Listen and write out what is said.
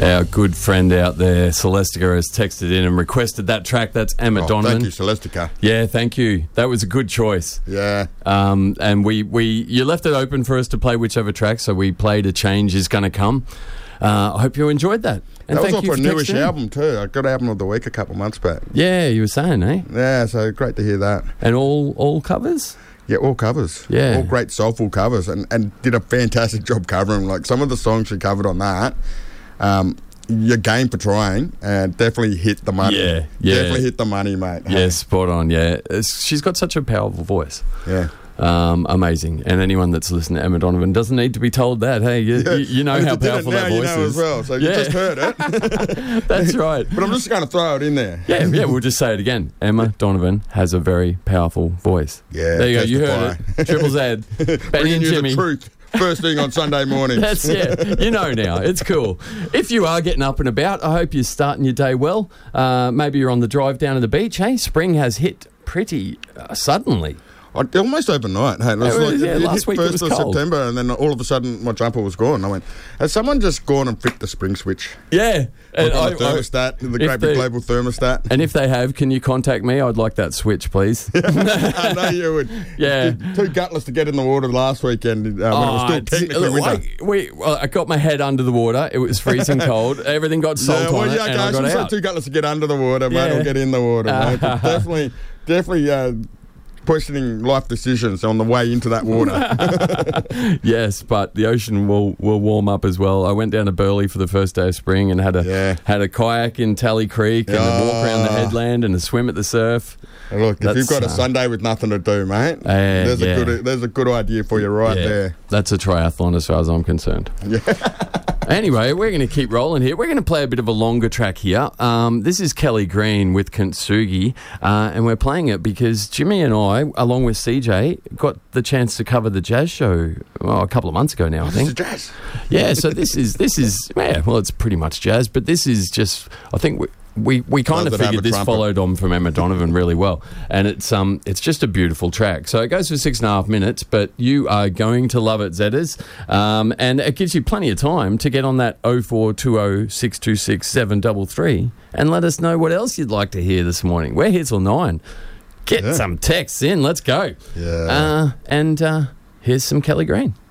Our good friend out there, Celestica, has texted in and requested that track. That's Emma Donovan. Thank you, Celestica. Yeah, thank you. That was a good choice. Yeah. And you left it open for us to play whichever track, so we played A Change Is Gonna Come. I hope you enjoyed that. And that was thank off you a for newish texting in. album too. I got Album of the Week a couple months back. Yeah, you were saying, eh? Yeah, so great to hear that. And all covers? Yeah, all covers. Yeah. All great soulful covers, and did a fantastic job covering. Like some of the songs she covered on that, your game for trying, and definitely hit the money. Yeah. Definitely hit the money, mate. Yeah, spot on, yeah. She's got such a powerful voice. Yeah. Amazing. And anyone that's listened to Emma Donovan doesn't need to be told that. Hey, you know how powerful that voice you know is. as well, so you just heard it. That's right. But I'm just going to throw it in there. Yeah, we'll just say it again. Emma Donovan has a very powerful voice. Yeah, there you go. You heard it. Triple Z. Benny Bringing and you Jimmy. the truth. First thing on Sunday mornings. That's, you know now. It's cool. If you are getting up and about, I hope you're starting your day well. Maybe you're on the drive down to the beach. Hey, spring has hit pretty suddenly. Almost overnight. Hey, it was last week it was 1st of cold. September, and then all of a sudden my jumper was gone. I went, has someone just gone and flicked the spring switch? Yeah. And the thermostat, the great big global thermostat. And if they have, can you contact me? I'd like that switch, please. I know you would. Yeah. Too gutless to get in the water last weekend when it was still technically winter. I got my head under the water. It was freezing cold. Everything got salt on it, and I got out. Too gutless to get under the water, mate, or get in the water, mate. But definitely questioning life decisions on the way into that water. Yes, but the ocean will warm up as well. I went down to Burleigh for the first day of spring and had a kayak in Tally Creek and a walk around the headland and a swim at the surf. Look, if you've got a Sunday with nothing to do, mate, there's a good idea for you there. That's a triathlon as far as I'm concerned. Yeah. Anyway, we're going to keep rolling here. We're going to play a bit of a longer track here. This is Kelly Green with Kintsugi, and we're playing it because Jimmy and I, along with CJ, got the chance to cover the jazz show a couple of months ago now, I think. This is jazz. Yeah, so this is it's pretty much jazz, but this is just, I think we kind of figured this followed on from Emma Donovan really well, and it's just a beautiful track. So it goes for 6.5 minutes, but you are going to love it, Zedders, and it gives you plenty of time to get on that 0420 626 733 and let us know what else you'd like to hear this morning. We're here till 9. Get some texts in. Let's go. Yeah. And here's some Kelly Green.